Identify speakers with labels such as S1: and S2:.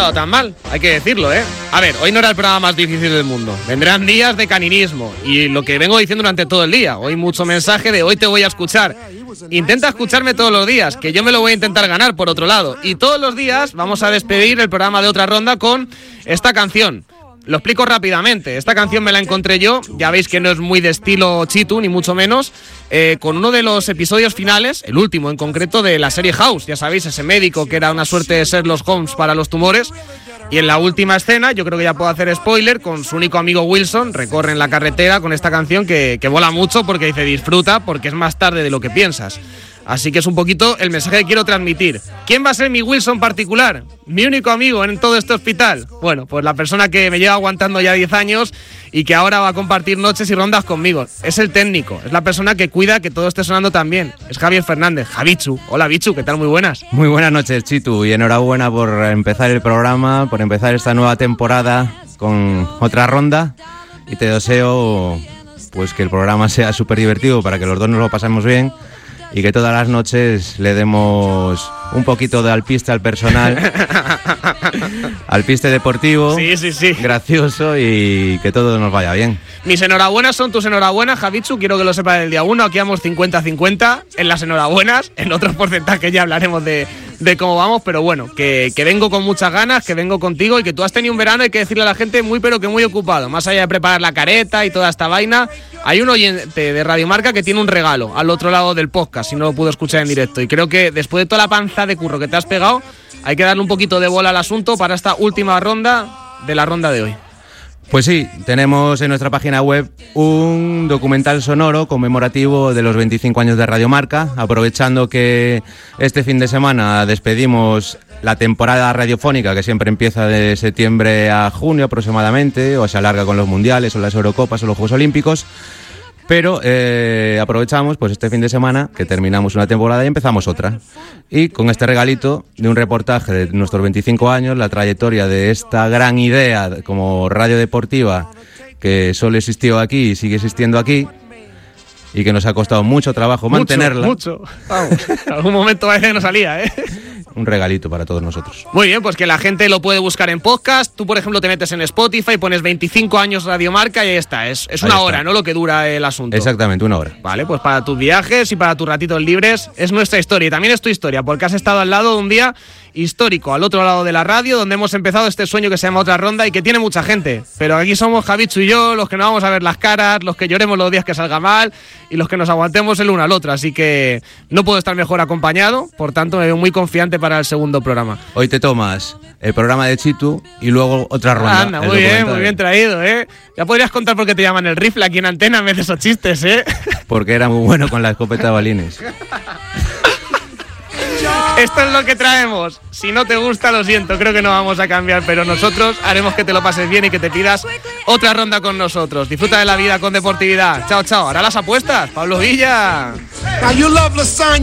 S1: estado tan mal, hay que decirlo, ¿eh? A ver, hoy no era el programa más difícil del mundo. Vendrán días de caninismo y lo que vengo diciendo durante todo el día. Hoy mucho mensaje de hoy te voy a escuchar. Intenta escucharme todos los días, que yo me lo voy a intentar ganar por otro lado. Y todos los días vamos a despedir el programa de Otra Ronda con esta canción. Lo explico rápidamente. Esta canción me la encontré yo, ya veis que no es muy de estilo Chitu, ni mucho menos, con uno de los episodios finales, el último en concreto, de la serie House. Ya sabéis, ese médico que era una suerte de Sherlock Holmes para los tumores. Y en la última escena, yo creo que ya puedo hacer spoiler, con su único amigo Wilson, recorren la carretera con esta canción que mola mucho porque dice disfruta porque es más tarde de lo que piensas. Así que es un poquito el mensaje que quiero transmitir. ¿Quién va a ser mi Wilson particular? Mi único amigo en todo este hospital. Bueno, pues la persona que me lleva aguantando ya 10 años y que ahora va a compartir noches y rondas conmigo. Es el técnico, es la persona que cuida que todo esté sonando tan bien. Es Javier Fernández, Javichu. Hola Bichu, ¿qué tal? Muy buenas.
S2: Muy buenas noches, Chitu, y enhorabuena por empezar el programa, por empezar esta nueva temporada con Otra Ronda. Y te deseo pues que el programa sea súper divertido para que los dos nos lo pasemos bien. Y que todas las noches le demos un poquito de alpiste al personal, alpiste deportivo,
S1: sí.
S2: gracioso y que todo nos vaya bien.
S1: Mis enhorabuenas son tus enhorabuenas, Javichu, quiero que lo sepas del día 1, aquí vamos 50-50 en las enhorabuenas, en otros porcentajes ya hablaremos de cómo vamos, pero bueno, que vengo con muchas ganas, que vengo contigo y que tú has tenido un verano, hay que decirle a la gente, muy pero que muy ocupado, más allá de preparar la careta y toda esta vaina. Hay un oyente de Radio Marca que tiene un regalo al otro lado del podcast, si no lo pudo escuchar en directo. Y creo que después de toda la panza de curro que te has pegado, hay que darle un poquito de bola al asunto para esta última ronda de la ronda de hoy.
S2: Pues sí, tenemos en nuestra página web un documental sonoro conmemorativo de los 25 años de Radio Marca, aprovechando que este fin de semana despedimos la temporada radiofónica que siempre empieza de septiembre a junio aproximadamente, o se alarga con los mundiales o las Eurocopas o los Juegos Olímpicos. Pero aprovechamos pues este fin de semana que terminamos una temporada y empezamos otra. Y con este regalito de un reportaje de nuestros 25 años, la trayectoria de esta gran idea como radio deportiva que solo existió aquí y sigue existiendo aquí y que nos ha costado mucho trabajo mantenerla.
S1: Mucho. Vamos, en algún momento parece que no salía, ¿eh?
S2: Un regalito para todos nosotros.
S1: Muy bien, pues que la gente lo puede buscar en podcast. Tú, por ejemplo, te metes en Spotify, pones 25 años Radio Marca y ahí está. Es una hora, ¿no? Lo que dura el asunto.
S2: Exactamente, una hora.
S1: Vale, pues para tus viajes y para tus ratitos libres es nuestra historia. Y también es tu historia, porque has estado al lado de un día histórico, al otro lado de la radio, donde hemos empezado este sueño que se llama Otra Ronda y que tiene mucha gente. Pero aquí somos Javichu y yo, los que no vamos a ver las caras, los que lloremos los días que salga mal y los que nos aguantemos el uno al otro. Así que no puedo estar mejor acompañado, por tanto me veo muy confiante para el segundo programa.
S2: Hoy te tomas el programa de Chitu y luego Otra Ronda.
S1: Anda, muy bien traído, ¿eh? Ya podrías contar por qué te llaman el rifle aquí en antena en vez de esos chistes, ¿eh?
S2: Porque era muy bueno con la escopeta de balines.
S1: Esto es lo que traemos. Si no te gusta, lo siento, creo que no vamos a cambiar, pero nosotros haremos que te lo pases bien y que te pidas otra ronda con nosotros. Disfruta de la vida con deportividad. Chao, chao. Ahora las apuestas. Pablo Villa.